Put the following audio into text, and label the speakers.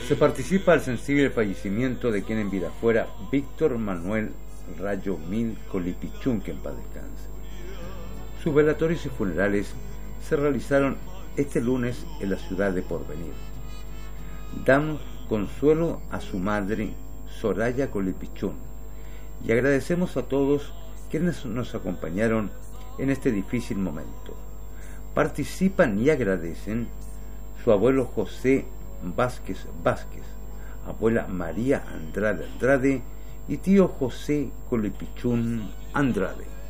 Speaker 1: Se participa al sensible fallecimiento de quien en vida fuera Víctor Manuel Rayo Mil Colipichún, que en paz descanse. Sus velatorios y funerales se realizaron este lunes en la ciudad de Porvenir. Damos consuelo a su madre, Soraya Colipichún, y agradecemos a todos quienes nos acompañaron en este difícil momento. Participan y agradecen su abuelo José Vázquez Vázquez, abuela María Andrade Andrade y tío José Colipichún Andrade.